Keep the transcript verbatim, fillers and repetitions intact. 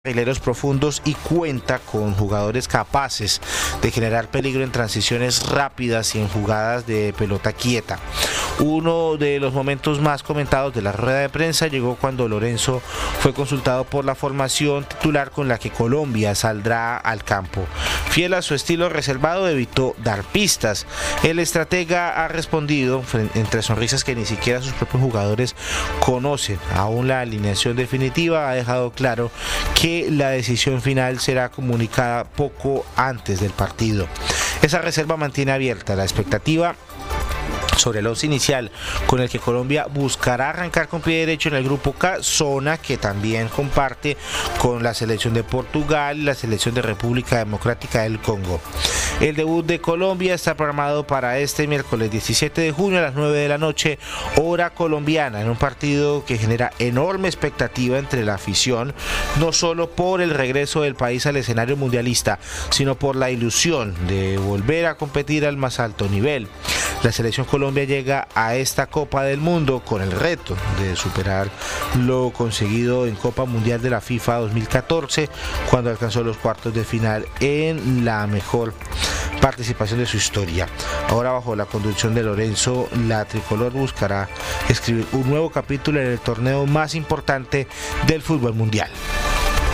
carrileros profundos y cuenta con jugadores capaces de generar peligro en transiciones rápidas y en jugadas de pelota quieta. Uno de los momentos más comentados de la rueda de prensa llegó cuando Lorenzo fue consultado por la formación titular con la que Colombia saldrá al campo. Fiel a su estilo reservado, evitó dar pistas. El estratega ha respondido entre sonrisas que ni siquiera sus propios jugadores conocen. Aún la alineación definitiva ha dejado claro que la decisión final será comunicada poco antes del partido. Esa reserva mantiene abierta la expectativa sobre el once inicial con el que Colombia buscará arrancar con pie derecho en el grupo K, zona que también comparte con la selección de Portugal y la selección de República Democrática del Congo. El debut de Colombia está programado para este miércoles diecisiete de junio a las nueve de la noche, hora colombiana, en un partido que genera enorme expectativa entre la afición, no solo por el regreso del país al escenario mundialista, sino por la ilusión de volver a competir al más alto nivel. La selección Colombia llega a esta Copa del Mundo con el reto de superar lo conseguido en Copa Mundial de la FIFA dos mil catorce, cuando alcanzó los cuartos de final en la mejor participación de su historia. Ahora, bajo la conducción de Lorenzo, la tricolor buscará escribir un nuevo capítulo en el torneo más importante del fútbol mundial.